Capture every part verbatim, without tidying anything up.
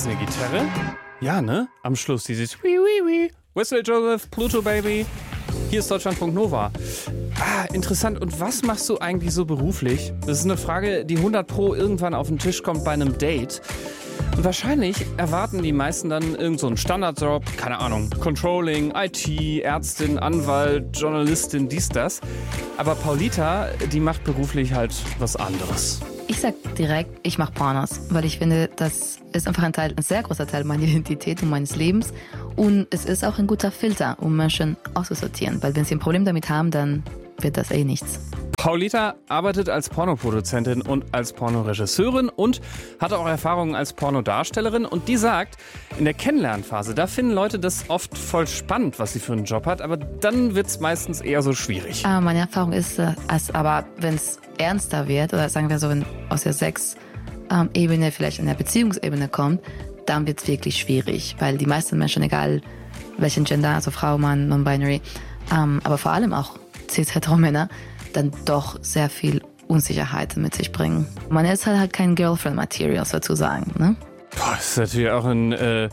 das eine Gitarre? Ja, ne? Am Schluss dieses Wii Wii Wii. Wesley Joseph, Pluto Baby. Hier ist Deutschlandfunk Nova. Ah, interessant. Und was machst du eigentlich so beruflich? Das ist eine Frage, die hundert Pro irgendwann auf den Tisch kommt bei einem Date. Und wahrscheinlich erwarten die meisten dann irgend so einen Standardjob, keine Ahnung, Controlling, I T, Ärztin, Anwalt, Journalistin, dies, das. Aber Paulita, die macht beruflich halt was anderes. Ich sag direkt, ich mache Pornos, weil ich finde, das ist einfach ein Teil, ein sehr großer Teil meiner Identität und meines Lebens. Und es ist auch ein guter Filter, um Menschen auszusortieren. Weil wenn sie ein Problem damit haben, dann wird das eh nichts. Paulita arbeitet als Pornoproduzentin und als Pornoregisseurin und hat auch Erfahrungen als Pornodarstellerin. Und die sagt, in der Kennenlernphase, da finden Leute das oft voll spannend, was sie für einen Job hat. Aber dann wird es meistens eher so schwierig. Ah, meine Erfahrung ist, als, aber wenn es ernster wird, oder sagen wir so, wenn aus der Sex-Ebene vielleicht in der Beziehungsebene kommt, dann wird es wirklich schwierig. Weil die meisten Menschen, egal welchen Gender, also Frau, Mann, Non-Binary, ähm, aber vor allem auch cis-hetero-Männer, dann doch sehr viel Unsicherheit mit sich bringen. Man ist halt, halt kein Girlfriend-Material sozusagen, ne? Boah, das ist natürlich auch ein äh,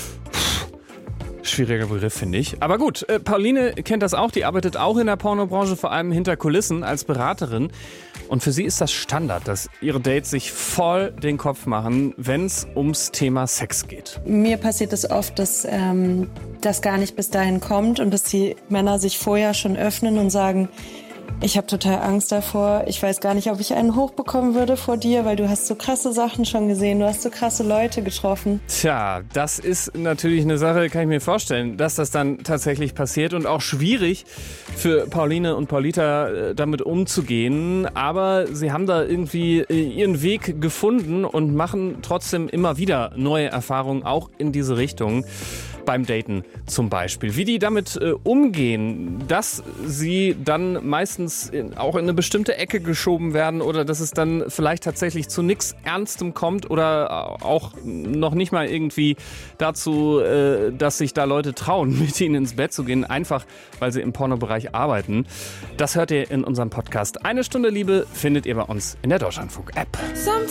schwieriger Begriff, finde ich. Aber gut, äh, Pauline kennt das auch, die arbeitet auch in der Pornobranche, vor allem hinter Kulissen als Beraterin. Und für sie ist das Standard, dass ihre Dates sich voll den Kopf machen, wenn es ums Thema Sex geht. Mir passiert es oft, dass ähm, das gar nicht bis dahin kommt und dass die Männer sich vorher schon öffnen und sagen, ich habe total Angst davor. Ich weiß gar nicht, ob ich einen hochbekommen würde vor dir, weil du hast so krasse Sachen schon gesehen. Du hast so krasse Leute getroffen. Tja, das ist natürlich eine Sache, kann ich mir vorstellen, dass das dann tatsächlich passiert und auch schwierig für Pauline und Paulita äh, damit umzugehen. Aber sie haben da irgendwie äh, ihren Weg gefunden und machen trotzdem immer wieder neue Erfahrungen, auch in diese Richtung. Beim Daten zum Beispiel. Wie die damit äh, umgehen, dass sie dann meistens in, auch in eine bestimmte Ecke geschoben werden oder dass es dann vielleicht tatsächlich zu nichts Ernstem kommt oder auch noch nicht mal irgendwie dazu, äh, dass sich da Leute trauen, mit ihnen ins Bett zu gehen, einfach weil sie im Pornobereich arbeiten. Das hört ihr in unserem Podcast. Eine Stunde Liebe findet ihr bei uns in der Deutschlandfunk-App.